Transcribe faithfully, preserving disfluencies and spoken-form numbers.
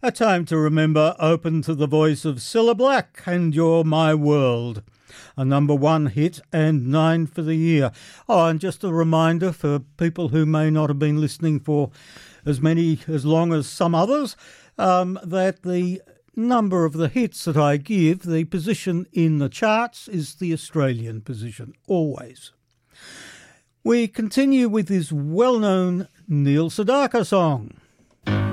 A Time to Remember opened to the voice of Cilla Black and You're My World, a number one hit and nine for the year. Oh, and just a reminder for people who may not have been listening for as many, as long as some others, um, that the number of the hits that I give, the position in the charts is the Australian position, always. We continue with this well-known Neil Sedaka song.